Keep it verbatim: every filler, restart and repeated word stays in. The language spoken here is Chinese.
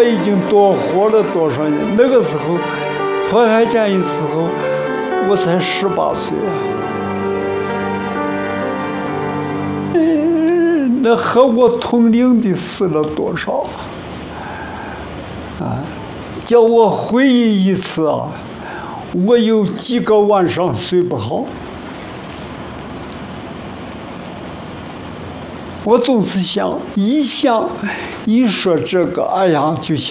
已经多活了多少年？那个时候，淮海战役时候，我才十八岁啊。嗯，那和我同龄的死了多少啊？啊，叫我回忆一次啊，我有几个晚上睡不好。我总是想，一想，一说这个，哎呀，就想。